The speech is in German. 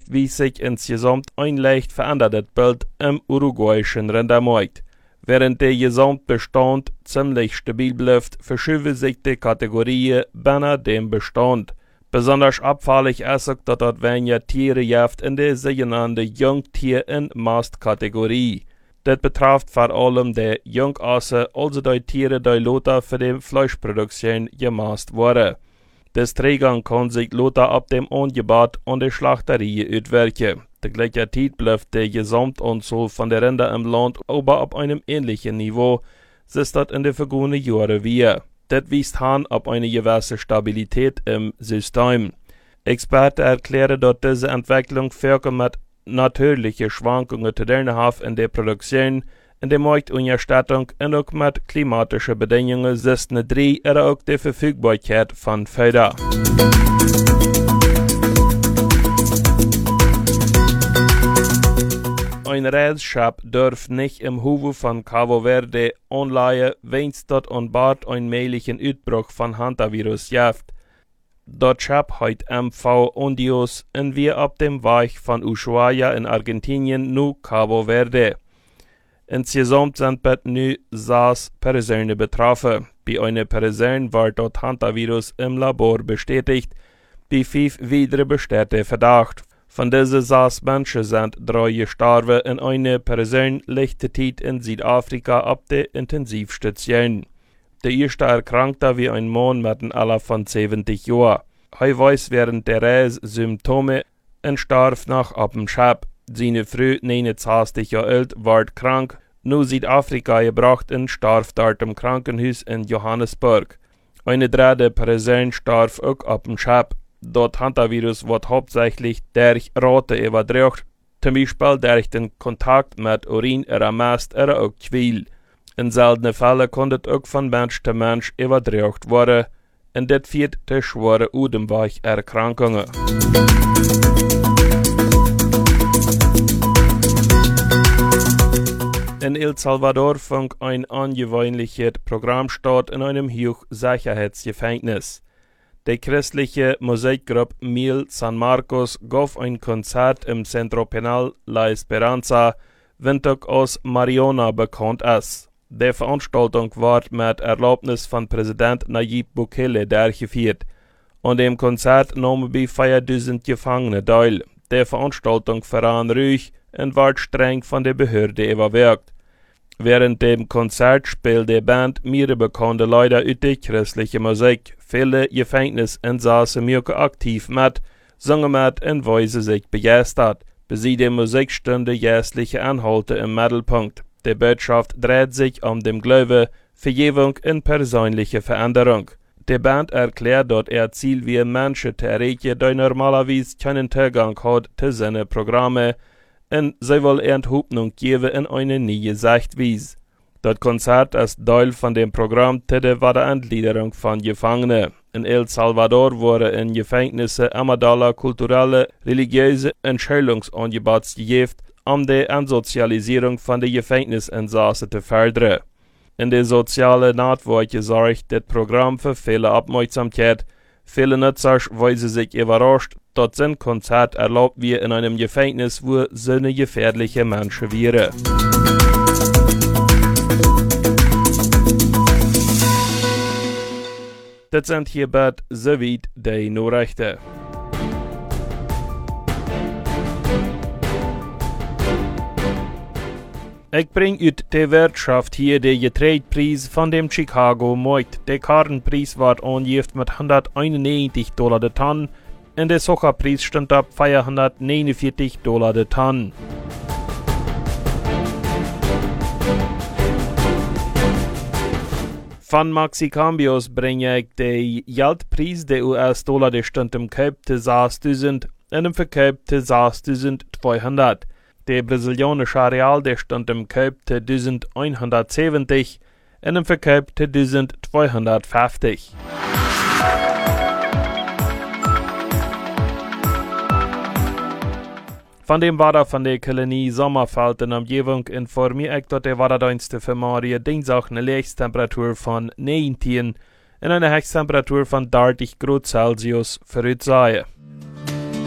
wie sich insgesamt ein leicht verändertes Bild im uruguayischen Rindermarkt. Während der Gesamtbestand ziemlich stabil bleibt, verschieben sich die Kategorien beinahe dem Bestand. Besonders abfällig ist auch, dass es weniger Tiere gibt in der sogenannten Jungtier- und Mastkategorie. Das betrifft vor allem die Jungasse, also die Tiere, die Lothar für die Fleischproduktion gemast wurden. Das Trägern kann sich Lothar ab dem Angebot an die Schlachterie auswirken. Der gleiche Zeit bleibt die Gesamtanzahl von der Rinder im Land aber auf einem ähnlichen Niveau, ist das in den vergangenen Jahren wieder. Das weist an auf eine gewisse Stabilität im System. Experten erklären, dass diese Entwicklung völlig mit natürlichen Schwankungen zu tun hat in der Produktion, in der Marktunterstattung und auch mit klimatischen Bedingungen, System 3 oder auch die Verfügbarkeit von Futter. Ein Reisschip darf nicht im Hafen von Cabo Verde anleihen, wenn es dort an Bord einen möglichen Ausbruch von Hantavirus gibt. Das Schiff heißt MV Ondios und wir auf dem Weg von Ushuaia in Argentinien nach Cabo Verde. Insgesamt sind bis nu 6 Personen betroffen. Bei einer Person wird das Hantavirus im Labor bestätigt, bei 5 weitere besteht der Verdacht. Von diesen 6 Menschen sind 3 gestorben und eine Person liegt zurzeit in Südafrika auf der Intensivstation. Der erste Erkrankte wie ein Mann mit einem Alter von 70 Jahren. Er weiß während der Reise Symptome und starb nach auf dem Schiff. Seine Frau, 29 Jahre alt, wird krank, nach Südafrika gebracht und starb dort im Krankenhaus in Johannesburg. Eine dritte Person starb auch auf dem Schiff. Das Hantavirus wird hauptsächlich durch Ratte übertragen, zum Beispiel durch den Kontakt mit Urin oder Mast oder auch Quil. In seltenen Fällen kann das auch von Mensch zu Mensch übertragen werden, und das führt zu schweren Atemwegerkrankungen. In El Salvador fand ein ungewöhnliches Programm statt in einem Hochsicherheitsgefängnis. Die christliche Musikgruppe Mil San Marcos gab ein Konzert im Centro Penal La Esperanza, wenn auch aus Mariona bekannt ist. Die Veranstaltung wird mit Erlaubnis von Präsident Nayib Bukele durchgeführt. An dem Konzert nahmen bei 4000 Gefangene teil. Die Veranstaltung verran ruhig und wird streng von der Behörde überwacht. Während dem Konzert spielt die Band mehrere bekannte Leute aus der christlichen Musik. Viele Gefängnisinsassen wirken aktiv mit, singen mit und weisen sich begeistert. Bei der Musik stehen geistliche Inhalte im Mittelpunkt. Die Botschaft dreht sich um den Glauben, Vergebung und persönliche Veränderung. Die Band erklärt, dass ihr Ziel wie Menschen zu erreichen, die normalerweise keinen Zugang haben zu seinen Programmen, und sie will ihnen Hoffnung geben in eine neue Sichtweise. Das Konzert ist Teil von dem Programm zur Wiederentgliederung von Gefangenen. In El Salvador wurden in Gefängnissen immer kulturelle, religiöse und Schulungsangebote gegeben, um die Entsozialisierung von den Gefängnisinsassen zu fördern. In der sozialen Nachwirkung sorgt das Programm für viele Aufmerksamkeit. Viele Nutzer weisen sich überrascht, dass so ein Konzert erlaubt wird in einem Gefängnis, wo so eine gefährliche Menschen wären. Das sind hierbei soweit die Nachrichten. Ich bringe ut die Wirtschaft hier den Getreidepreis von dem Chicago Markt. Der Kartenpreis wird angegeben mit $191 der Tonne und der Zuckerpreis stand ab $449 der Tonne. Von Maxicambios bringe ich den Geldpreis der US-Dollar, der stand im Kauf zu 6.000 und im Verkauf zu 6.200. Der brasilianische Real, der stand im Kauf zu 1.170 und im Verkauf zu 1.250. Von dem Wetter von der Kolonie Sommerfeld in Umgebung informiere ich, dass der Wetterdienst für morgen Dienstag eine Höchsttemperatur von 19 und eine Höchsttemperatur von 30 Grad Celsius voraussehen.